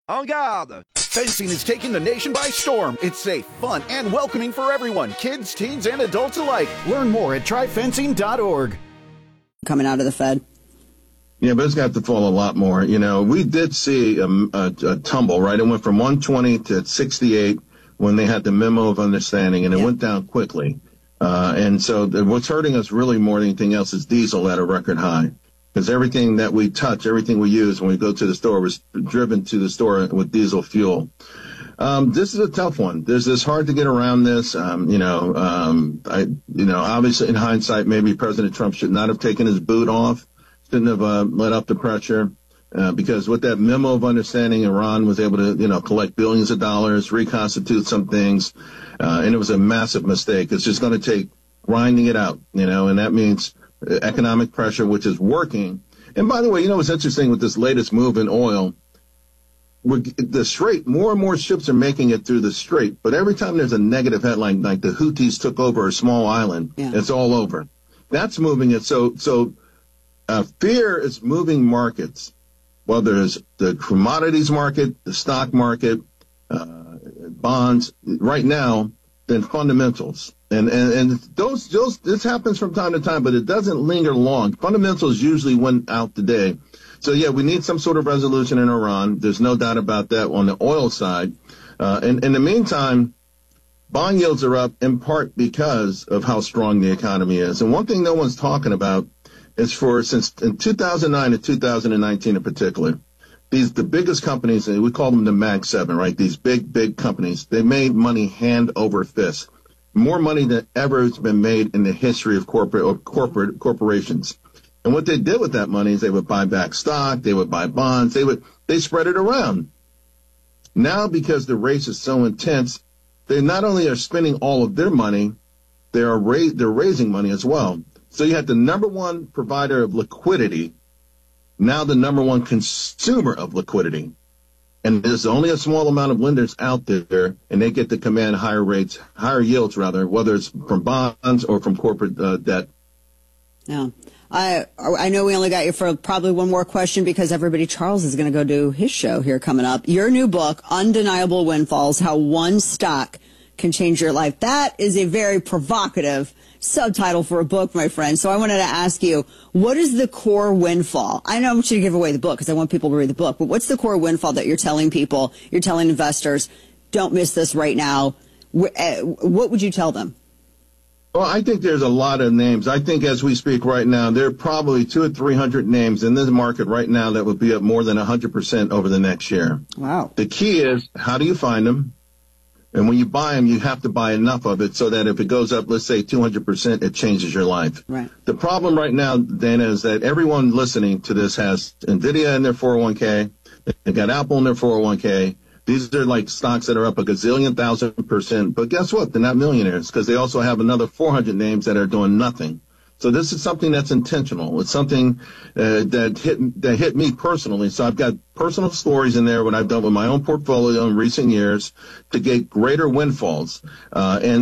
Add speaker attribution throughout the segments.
Speaker 1: En garde! Fencing is taking the nation by storm. It's safe, fun, and welcoming for everyone, kids, teens, and adults alike. Learn more at tryfencing.org.
Speaker 2: Coming out of the Fed.
Speaker 3: Yeah, but it's got to fall a lot more. You know, we did see a tumble, right? It went from 120 to 68 when they had the memo of understanding, and it went down quickly. And so what's hurting us really more than anything else is diesel at a record high. Because everything that we touch, everything we use when we go to the store was driven to the store with diesel fuel. This is a tough one. It's hard to get around this. Obviously in hindsight, maybe President Trump should not have taken his boot off, shouldn't have let up the pressure, because with that memo of understanding, Iran was able to, collect billions of dollars, reconstitute some things, and it was a massive mistake. It's just going to take grinding it out, and that means economic pressure, which is working. And by the way, what's interesting with this latest move in oil, the Strait, more and more ships are making it through the Strait, but every time there's a negative headline, like the Houthis took over a small island, it's all over. That's moving it. So fear is moving markets, whether it's the commodities market, the stock market, bonds, right now, than fundamentals. And those this happens from time to time, but it doesn't linger long. Fundamentals usually win out the day. So yeah, we need some sort of resolution in Iran. There's no doubt about that on the oil side. And in the meantime, bond yields are up in part because of how strong the economy is. And one thing no one's talking about is since in 2009 to 2019 in particular, the biggest companies, we call them the Mag 7, right? These big companies, they made money hand over fist. More money than ever has been made in the history of corporations. And what they did with that money is they would buy back stock, they would buy bonds, they spread it around. Now, because the race is so intense, they not only are spending all of their money, they're raising money as well. So you had the number one provider of liquidity, now the number one consumer of liquidity. And there's only a small amount of lenders out there, and they get to command higher yields, whether it's from bonds or from corporate debt.
Speaker 2: Yeah. I know we only got you for probably one more question because Charles is going to go do his show here coming up. Your new book, Undeniable Windfalls, How One Stock Can Change Your Life. That is a very provocative subtitle for a book, my friend. So I wanted to ask you, what is the core windfall? I don't want you to give away the book because I want people to read the book, but what's the core windfall that you're telling people, you're telling investors, don't miss this right now? What would you tell them?
Speaker 3: Well, I think there's a lot of names. I think as we speak right now, there are probably 200 or 300 names in this market right now that would be up more than 100% over the next year.
Speaker 2: Wow.
Speaker 3: The key is, how do you find them? And when you buy them, you have to buy enough of it so that if it goes up, let's say 200%, it changes your life.
Speaker 2: Right.
Speaker 3: The problem right now, Dana, is that everyone listening to this has NVIDIA in their 401k. They got Apple in their 401k. These are like stocks that are up a gazillion %. But guess what? They're not millionaires because they also have another 400 names that are doing nothing. So this is something that's intentional. It's something that hit me personally. So I've got personal stories in there, what I've done with my own portfolio in recent years to get greater windfalls. And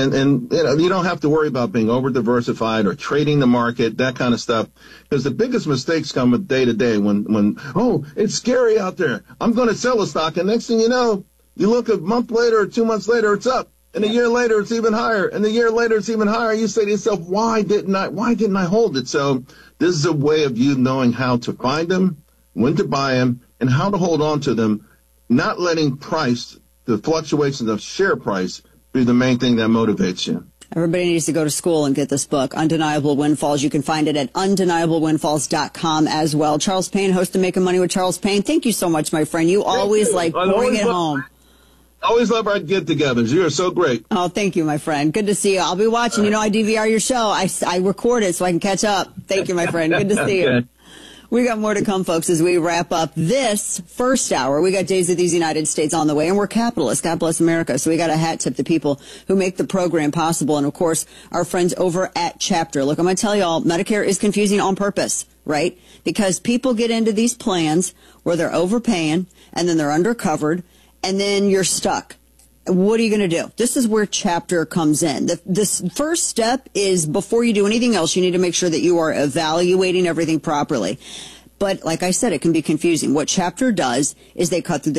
Speaker 3: you don't have to worry about being over diversified or trading the market, that kind of stuff. Because the biggest mistakes come with day to day when it's scary out there. I'm going to sell a stock. And next thing you know, you look a month later or 2 months later, it's up. And a year later, it's even higher. And a year later, it's even higher. You say to yourself, why didn't I hold it? So this is a way of you knowing how to find them, when to buy them, and how to hold on to them, not letting the fluctuations of share price, be the main thing that motivates you.
Speaker 2: Everybody needs to go to school and get this book, Undeniable Windfalls. You can find it at undeniablewindfalls.com as well. Charles Payne, host of Making Money with Charles Payne. Thank you so much, my friend. You always bring it home.
Speaker 3: Always love our get-togethers. You are so great.
Speaker 2: Oh, thank you, my friend. Good to see you. I'll be watching. I DVR your show. I record it so I can catch up. Thank you, my friend. Good to see you. We got more to come, folks, as we wrap up this first hour. We got Days of these United States on the way, and we're capitalists. God bless America. So we got a hat tip to people who make the program possible. And, of course, our friends over at Chapter. Look, I'm going to tell you all, Medicare is confusing on purpose, right? Because people get into these plans where they're overpaying, and then they're undercovered, and then you're stuck. What are you going to do? This is where Chapter comes in. This first step is, before you do anything else, you need to make sure that you are evaluating everything properly. But like I said, it can be confusing. What Chapter does is they cut through the